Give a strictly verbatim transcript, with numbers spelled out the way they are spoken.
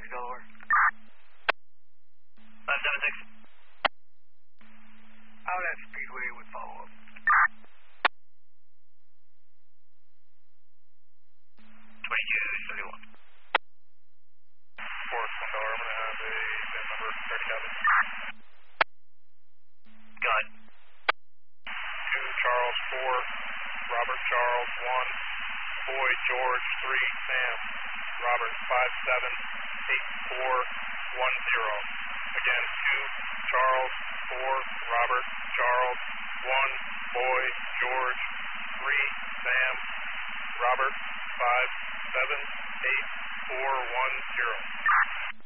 Roger, Delaware. five seven six. Out at Speedway with follow-up. twenty-two seventy-one. Force one dollar, I'm going to have a VIN number thirty-seven. Go ahead. two Charles four, Robert Charles one, Boy George three, Sam, Robert five seven eight four one zero. Again, two Charles four, Robert Charles one, Boy George three, Sam, Robert five seven eight four one zero.